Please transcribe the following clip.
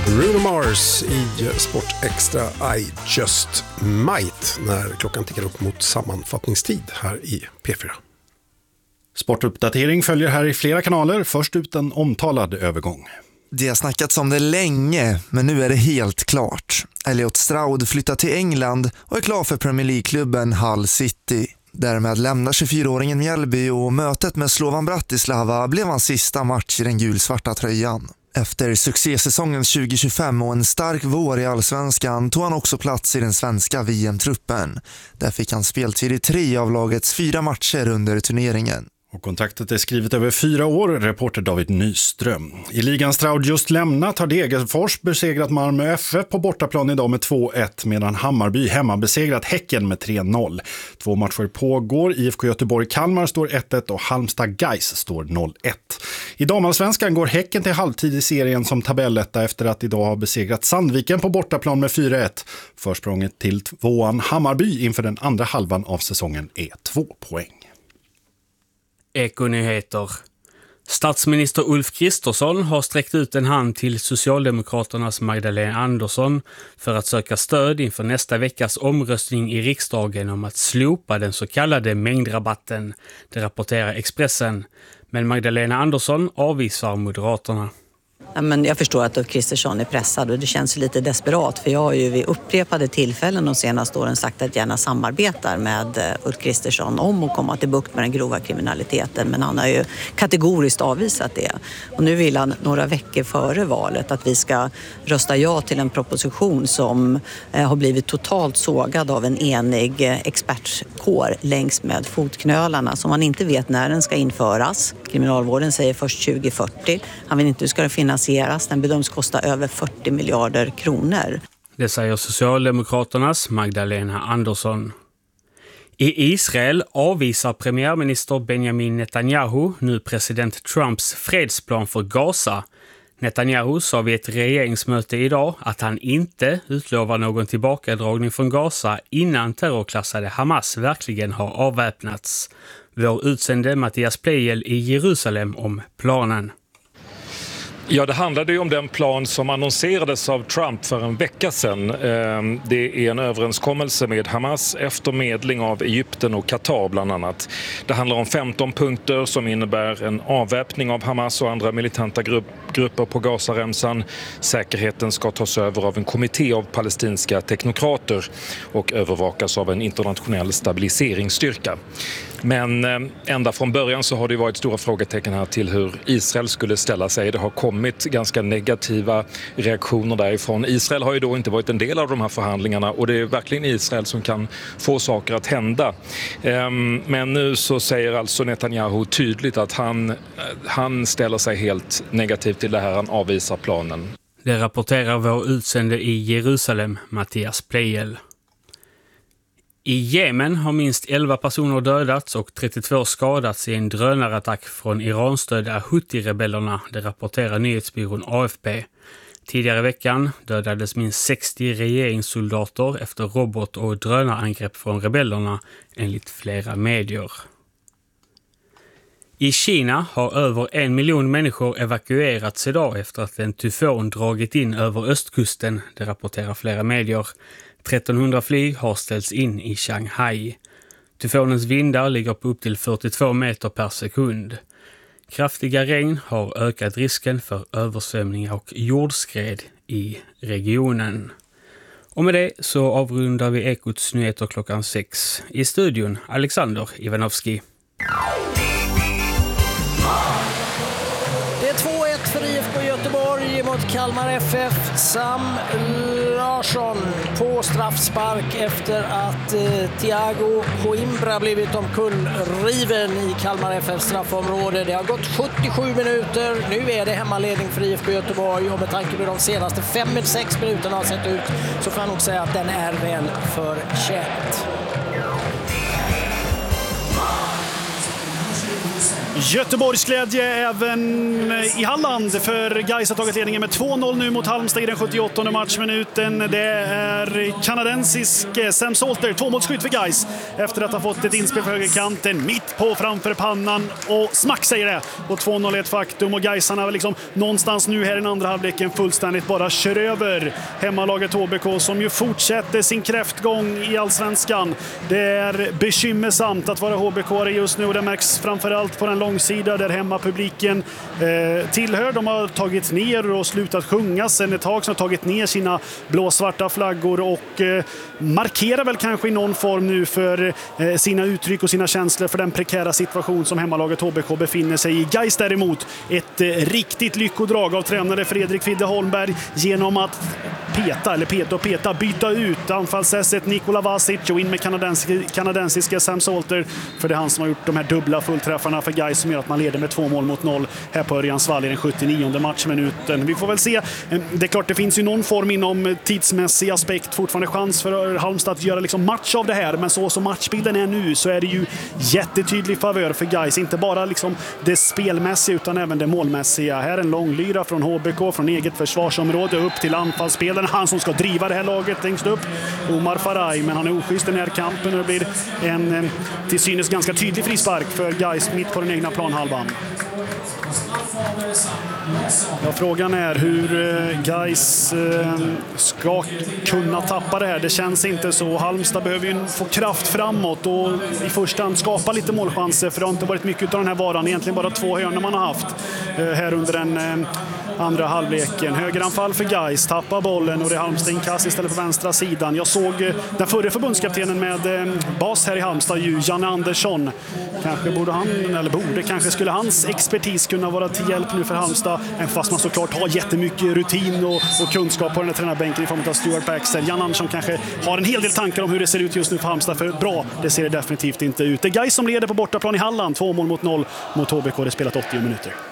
Bruno Mars i Sport Extra I Just Might när klockan tickar upp mot sammanfattningstid här i P4. Sportuppdatering följer här i flera kanaler. Först ut en omtalad övergång. Det har snackats om det länge, men nu är det helt klart. Elliot Stroud flyttar till England och är klar för Premier League-klubben Hull City. Därmed lämnar 24-åringen Mjällby och mötet med Slovan Bratislava blev hans sista match i den gulsvarta tröjan. Efter succésäsongen 2025 och en stark vår i Allsvenskan tog han också plats i den svenska VM-truppen. Där fick han speltid i 3 av lagets 4 matcher under turneringen. Och kontraktet är skrivet över 4 år, reporter David Nyström. I ligan Stroud just lämnat har Degerfors besegrat Malmö FF på bortaplan idag med 2-1 medan Hammarby hemma besegrat Häcken med 3-0. 2 matcher pågår, IFK Göteborg-Kalmar står 1-1 och Halmstad-Gais står 0-1. I damallsvenskan går Häcken till halvtid i serien som tabelletta efter att idag ha besegrat Sandviken på bortaplan med 4-1. Försprånget till 2:an Hammarby inför den andra halvan av säsongen är 2 poäng. Ekonyheter. Statsminister Ulf Kristersson har sträckt ut en hand till Socialdemokraternas Magdalena Andersson för att söka stöd inför nästa veckas omröstning i riksdagen om att slopa den så kallade mängdrabatten, det rapporterar Expressen. Men Magdalena Andersson avvisar Moderaterna. Ja, men jag förstår att Ulf Kristersson är pressad och det känns lite desperat för jag har ju vid upprepade tillfällen de senaste åren sagt att jag gärna samarbetar med Ulf Kristersson om att komma till bukt med den grova kriminaliteten, men han har ju kategoriskt avvisat det. Och nu vill han några veckor före valet att vi ska rösta ja till en proposition som har blivit totalt sågad av en enig expertkår längs med fotknölarna som man inte vet när den ska införas. Kriminalvården säger först 2040. Han vill inte hur ska det finansieras. Den bedöms kosta över 40 miljarder kronor. Det säger Socialdemokraternas Magdalena Andersson. I Israel avvisar premiärminister Benjamin Netanyahu nu president Trumps fredsplan för Gaza. Netanyahu sa vid ett regeringsmöte idag att han inte utlovar någon tillbakadragning från Gaza innan terrorklassade Hamas verkligen har avväpnats. Vår utsände Mattias Plejel i Jerusalem om planen. Ja, det handlade ju om den plan som annonserades av Trump för en vecka sedan. Det är en överenskommelse med Hamas efter medling av Egypten och Qatar bland annat. Det handlar om 15 punkter som innebär en avväpning av Hamas och andra militanta grupper på Gazaremsan. Säkerheten ska tas över av en kommitté av palestinska teknokrater och övervakas av en internationell stabiliseringsstyrka. Men ända från början så har det varit stora frågetecken här till hur Israel skulle ställa sig. Det har kommit ganska negativa reaktioner därifrån. Israel har ju då inte varit en del av de här förhandlingarna och det är verkligen Israel som kan få saker att hända. Men nu så säger alltså Netanyahu tydligt att han ställer sig helt negativt till det här, han avvisar planen. Det rapporterar vår utsände i Jerusalem, Mattias Plejel. I Jemen har minst 11 personer dödats och 32 skadats i en drönarattack från Iranstödda Houthi-rebellerna, det rapporterar nyhetsbyrån AFP. Tidigare i veckan dödades minst 60 regeringssoldater efter robot- och drönarangrepp från rebellerna, enligt flera medier. I Kina har över 1 miljon människor evakuerats idag efter att en tyfon dragit in över östkusten, det rapporterar flera medier. 1300 flyg har ställts in i Shanghai. Tyfonens vindar ligger på upp till 42 meter per sekund. Kraftiga regn har ökat risken för översvämningar och jordskred i regionen. Och med det så avrundar vi Ekots nyheter klockan 6. I studion Alexander Ivanovski. Det är 2-1 för IFK Göteborg mot Kalmar FF. Sam Larsson på straffspark efter att Thiago Coimbra blivit omkullriven i Kalmar FFs straffområde. Det har gått 77 minuter. Nu är det hemmaledning för IFK Göteborg och med tanke på de senaste 5-6 minuterna har sett ut så får jag nog säga att den är väl förtjänt. Göteborgsglädje även i Halland, för Gais har tagit ledningen med 2-0 nu mot Halmstad i den 78:e matchminuten. Det är kanadensisk Sam Salter, tvåmålsskytt för Gais, efter att ha fått ett inspel för högerkanten mitt på framför pannan, och smack säger det. Och 2-0 är ett faktum, och Gaisarna liksom någonstans nu här i den andra halvleken fullständigt bara kör över hemmalaget HBK, som ju fortsätter sin kräftgång i Allsvenskan. Det är bekymmersamt att vara HBK just nu, och det märks framförallt på den långsida där hemmapubliken tillhör. De har tagit ner och slutat sjunga sen ett tag, som har tagit ner sina blåsvarta flaggor och markerar väl kanske i någon form nu för sina uttryck och sina känslor för den prekära situation som hemmalaget HBK befinner sig i. Gais däremot ett riktigt lyckodrag av tränare Fredrik Fidde Holmberg genom att byta ut anfallsässet Nikola Vasic och in med kanadensiska Sam Salter, för det är han som har gjort de här dubbla fullträffarna för Gais som gör att man leder med 2-0 här på Örjansvall i den 79:e matchminuten. Vi får väl se. Det är klart, det finns ju någon form inom tidsmässig aspekt fortfarande chans för Halmstad att göra liksom match av det här, men så som matchbilden är nu så är det ju jättetydlig favör för Gais, inte bara liksom det spelmässiga utan även det målmässiga. Här en lång lyra från HBK från eget försvarsområde upp till anfallsspelaren, han som ska driva det här laget längst upp, Omar Faraj, men han är oschysst i den här kampen, och det blir en till synes ganska tydlig frispark för Gais mitt på den egna planhalvan. Ja, frågan är hur Gais ska kunna tappa det här. Det känns inte så. Halmstad behöver ju få kraft framåt och i första hand skapa lite målchanser, för det har inte varit mycket av den här varan. Egentligen bara 2 hörnor man har haft här under den andra halvleken. Högeranfall för Gais, tappar bollen och det är Halmstad inkast istället för vänstra sidan. Jag såg den förre förbundskaptenen med bas här i Halmstad, Janne Andersson. Kanske skulle hans expertis kunna vara till hjälp nu för Halmstad, fast man såklart har jättemycket rutin och kunskap på den här tränarbänken i form av Stuart Baxter. Janne Andersson kanske har en hel del tankar om hur det ser ut just nu för Halmstad, för bra, det ser det definitivt inte ut. Det är Gais som leder på bortaplan i Halland, 2-0 mot HBK, det spelat 80 minuter.